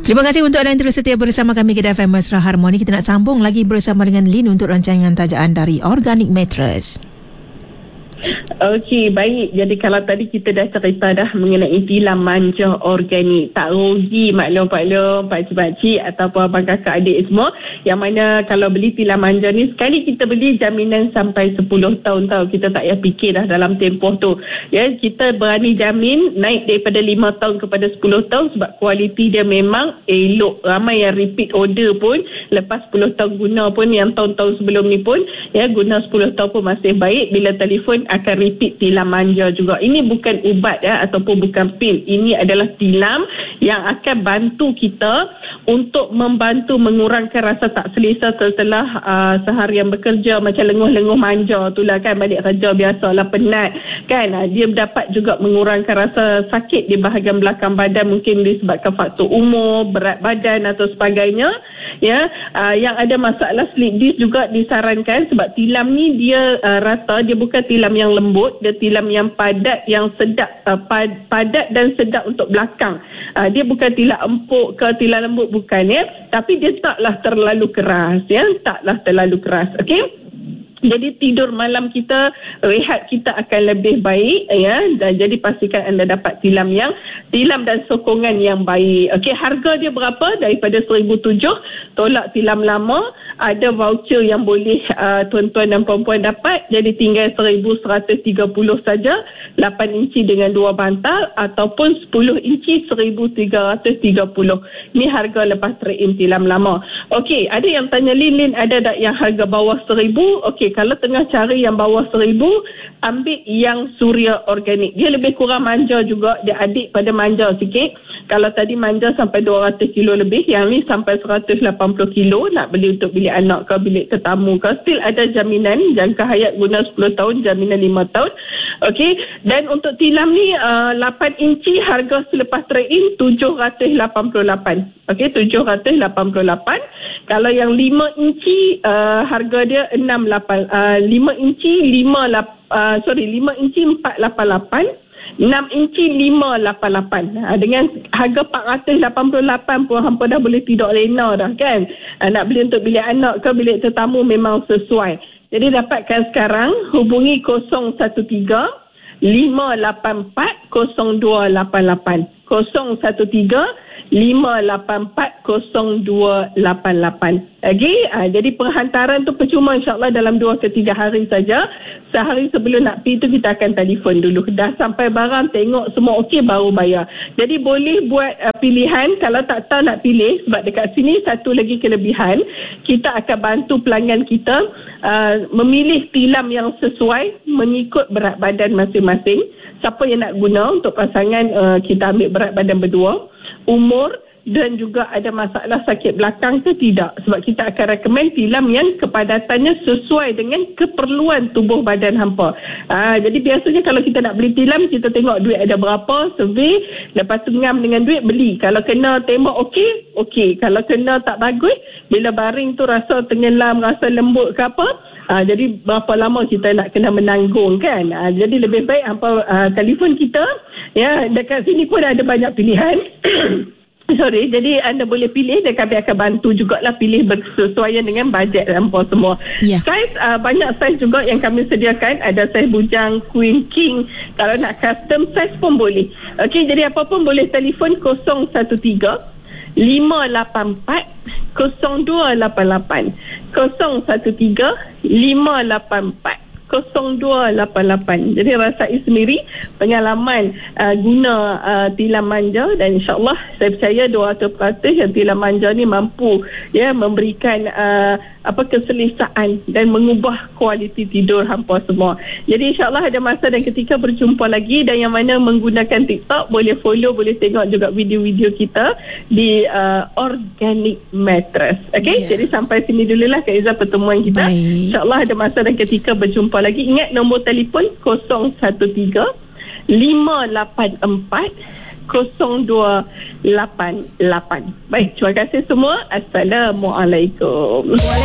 Terima kasih untuk anda yang terus setia bersama kami di FM Mesra Harmoni. Kita nak sambung lagi bersama dengan Lin untuk rancangan tajaan dari Organic Mattress. Okey, baik. Jadi kalau tadi kita dah cerita dah mengenai tilam manja organik, tak rugi maklum-maklum pakcik-pakcik ataupun abang kakak adik semua, yang mana kalau beli tilam manja ni, sekali kita beli jaminan sampai 10 tahun tau. Kita tak payah fikir dah dalam tempoh tu. Ya, kita berani jamin naik daripada 5 tahun kepada 10 tahun sebab kualiti dia memang elok. Ramai yang repeat order pun lepas 10 tahun guna pun, yang tahun-tahun sebelum ni pun ya guna 10 tahun pun masih baik. Bila telefon akan repeat tilam manja juga. Ini bukan ubat ya, ataupun bukan pil. Ini adalah tilam yang akan bantu kita untuk membantu mengurangkan rasa tak selesa setelah seharian bekerja, macam lenguh-lenguh manja tu lah kan, balik kerja biasalah penat kan. Dia dapat juga mengurangkan rasa sakit di bahagian belakang badan, mungkin disebabkan faktor umur, berat badan atau sebagainya ya. Yang ada masalah sleep disc juga disarankan, sebab tilam ni dia rata, dia bukan tilam yang lembut, dia tilam yang padat, yang sedap, padat dan sedap untuk belakang. Dia bukan tilam empuk ke tilam lembut, bukan ya, tapi dia taklah terlalu keras ya, taklah terlalu keras. Okey, jadi tidur malam kita, rehat kita akan lebih baik ya. Dan jadi pastikan anda dapat tilam dan sokongan yang baik. Okey, harga dia berapa? Daripada 1,007, tolak tilam lama, ada voucher yang boleh tuan-tuan dan puan-puan dapat. Jadi tinggal 1,130 saja, 8 inci dengan 2 bantal, ataupun 10 inci 1,330. Ni harga lepas trade-in tilam lama. Okey, ada yang tanya, Lin ada tak yang harga bawah 1,000? Okey, kalau tengah cari yang bawah 1,000, ambil yang Suria Organik. Dia lebih kurang manja juga, dia adik pada manja sikit. Kalau tadi manja sampai 200 kilo lebih, yang ni sampai 180 kilo. Nak beli untuk bilik anak ke bilik tetamu ke, still ada jaminan jangka hayat guna 10 tahun, jaminan 5 tahun. Okey, dan untuk tilam ni 8 inci harga selepas trade-in 788. Okey, 788. Kalau yang 5 inci harga dia 5 inci 488, 6 inci 588. Dengan harga 488 pun hampa dah boleh tidur lena dah kan. Nak beli untuk bilik anak ke bilik tetamu memang sesuai. Jadi dapatkan sekarang, hubungi 013 584 0288, 013 584 0288. Lagi, jadi penghantaran tu percuma insyaAllah dalam 2 ke 3 hari saja. Sehari sebelum nak pergi tu kita akan telefon dulu. Dah sampai barang, tengok semua okey, baru bayar. Jadi boleh buat pilihan. Kalau tak tahu nak pilih, sebab dekat sini satu lagi kelebihan, kita akan bantu pelanggan kita memilih tilam yang sesuai mengikut berat badan masing-masing. Siapa yang nak guna untuk pasangan, kita ambil berat badan berdua, umur, dan juga ada masalah sakit belakang ke tidak. Sebab kita akan rekomen tilam yang kepadatannya sesuai dengan keperluan tubuh badan hampa. Jadi biasanya kalau kita nak beli tilam, kita tengok duit ada berapa, survey, lepas tu ngam dengan duit, beli. Kalau kena tembok okey. Kalau kena tak bagus, bila baring tu rasa tenggelam, rasa lembut ke apa, jadi berapa lama kita nak kena menanggung kan. Jadi lebih baik hampa telefon kita ya. Dekat sini pun ada banyak pilihan. Jadi anda boleh pilih dan kami akan bantu jugalah pilih bersesuaian dengan bajet hampa semua. Saiz, banyak saiz juga yang kami sediakan. Ada saiz bujang, queen, king. Kalau nak custom saiz pun boleh. Okey, jadi apa pun boleh telefon 013 584 0288, 013 584 0288. Jadi rasai sendiri pengalaman guna tilam manja, dan insyaAllah saya percaya 200% yang tilam manja ni mampu ya memberikan keselesaan dan mengubah kualiti tidur hampa semua. Jadi insyaAllah ada masa dan ketika berjumpa lagi, dan yang mana menggunakan TikTok boleh follow, boleh tengok juga video-video kita di Organic Mattress. Okey, jadi sampai sini dululah Kak Izzah pertemuan kita. InsyaAllah ada masa dan ketika berjumpa lagi. Ingat nombor telefon 013 584 0288. Baik, terima kasih semua. Assalamualaikum.